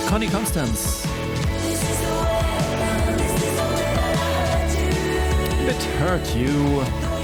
Connie Constance mit Hurt You.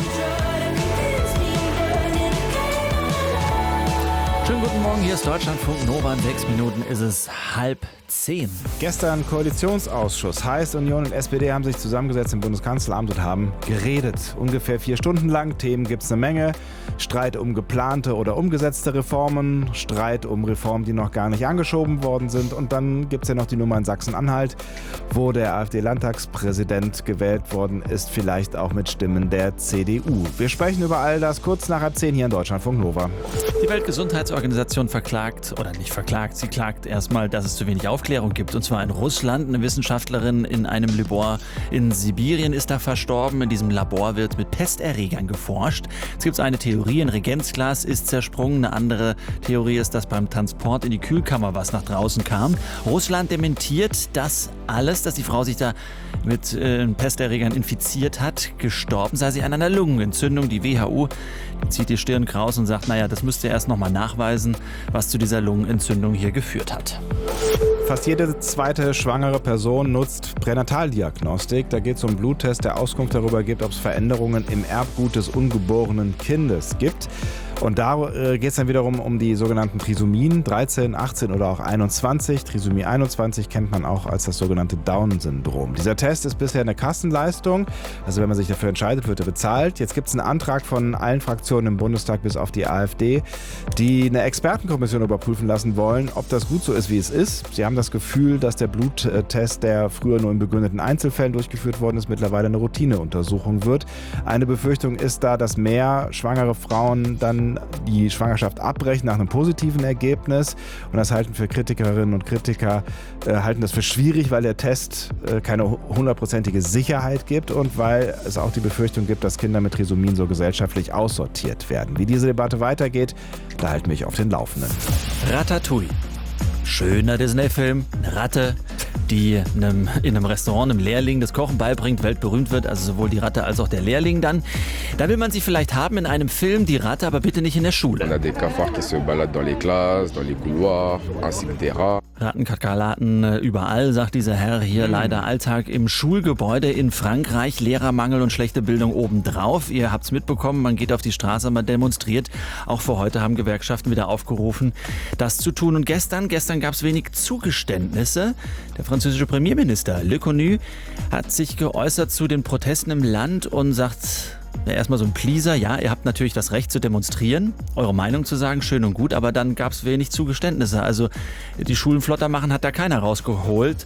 Schönen guten Morgen, hier ist Deutschlandfunk Nova. In 6 Minuten ist es 9:30. Gestern Koalitionsausschuss. Heißt, Union und SPD haben sich zusammengesetzt im Bundeskanzleramt und haben geredet. Ungefähr 4 Stunden lang. Themen gibt es eine Menge. Streit um geplante oder umgesetzte Reformen. Streit um Reformen, die noch gar nicht angeschoben worden sind. Und dann gibt es ja noch die Nummer in Sachsen-Anhalt, wo der AfD-Landtagspräsident gewählt worden ist. Vielleicht auch mit Stimmen der CDU. Wir sprechen über all das kurz nach 10 hier in Deutschlandfunk Nova. Die Weltgesundheitsorganisation verklagt, oder nicht verklagt, sie klagt erstmal, dass es zu wenig Aufklärung gibt. Und zwar in Russland. Eine Wissenschaftlerin in einem Labor in Sibirien ist da verstorben. In diesem Labor wird mit Pesterregern geforscht. Es gibt eine Theorie, ein Reagenzglas ist zersprungen. Eine andere Theorie ist, dass beim Transport in die Kühlkammer was nach draußen kam. Russland dementiert das alles, dass die Frau sich da mit Pesterregern infiziert hat. Gestorben sei sie an einer Lungenentzündung. Die WHO zieht die Stirn kraus und sagt, naja, das müsst ihr erst nochmal nachweisen, was zu dieser Lungenentzündung hier geführt hat. Fast jede zweite schwangere Person nutzt Pränataldiagnostik. Da geht es um einen Bluttest, der Auskunft darüber gibt, ob es Veränderungen im Erbgut des ungeborenen Kindes gibt. Und da geht es dann wiederum um die sogenannten Trisomien 13, 18 oder auch 21. Trisomie 21 kennt man auch als das sogenannte Down-Syndrom. Dieser Test ist bisher eine Kassenleistung. Also wenn man sich dafür entscheidet, wird er bezahlt. Jetzt gibt es einen Antrag von allen Fraktionen im Bundestag bis auf die AfD, die eine Expertenkommission überprüfen lassen wollen, ob das gut so ist, wie es ist. Sie haben das Gefühl, dass der Bluttest, der früher nur in begründeten Einzelfällen durchgeführt worden ist, mittlerweile eine Routineuntersuchung wird. Eine Befürchtung ist da, dass mehr schwangere Frauen dann die Schwangerschaft abbrechen nach einem positiven Ergebnis. Und das halten für Kritikerinnen und Kritiker halten das für schwierig, weil der Test keine 100%ige Sicherheit gibt und weil es auch die Befürchtung gibt, dass Kinder mit Trisomien so gesellschaftlich aussortiert werden. Wie diese Debatte weitergeht, da halten wir euch auf den Laufenden. Ratatouille. Schöner Disney-Film, eine Ratte, die in einem Restaurant einem Lehrling das Kochen beibringt, weltberühmt wird, also sowohl die Ratte als auch der Lehrling dann. Da will man sie vielleicht haben in einem Film, die Ratte, aber bitte nicht in der Schule. On a des cafards qui se baladent dans les classes, dans les couloirs, ainsi que des rats. Ratten, Kakerlaken überall, sagt dieser Herr hier. Leider Alltag im Schulgebäude in Frankreich. Lehrermangel und schlechte Bildung obendrauf. Ihr habt's mitbekommen, man geht auf die Straße, man demonstriert. Auch für heute haben Gewerkschaften wieder aufgerufen, das zu tun. Und gestern gab es wenig Zugeständnisse. Der französische Premierminister Le Connu hat sich geäußert zu den Protesten im Land und sagt, erstmal so ein Pleaser, ja, ihr habt natürlich das Recht zu demonstrieren, eure Meinung zu sagen, schön und gut, aber dann gab es wenig Zugeständnisse. Also die Schulen flotter machen, hat da keiner rausgehört.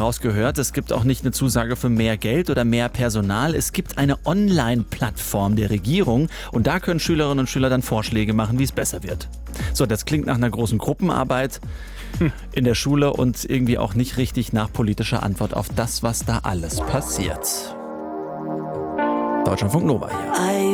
Es gibt auch nicht eine Zusage für mehr Geld oder mehr Personal. Es gibt eine Online-Plattform der Regierung und da können Schülerinnen und Schüler dann Vorschläge machen, wie es besser wird. So, das klingt nach einer großen Gruppenarbeit in der Schule und irgendwie auch nicht richtig nach politischer Antwort auf das, was da alles passiert. Deutschlandfunk Nova hier.